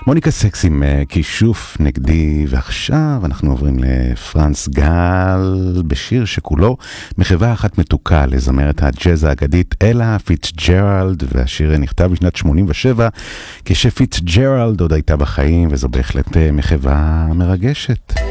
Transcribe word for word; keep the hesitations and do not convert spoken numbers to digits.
מוניקה סקס עם כישוף נגדי, ועכשיו אנחנו עוברים לפרנס גל בשיר שכולו מחווה אחת מתוקה לזמרת הג'אז האגדית אלה פיטסג'רלד, והשיר נכתב בשנת שמונים ושבע כשפיטסג'רלד עוד הייתה בחיים, וזו בהחלט מחווה מרגשת.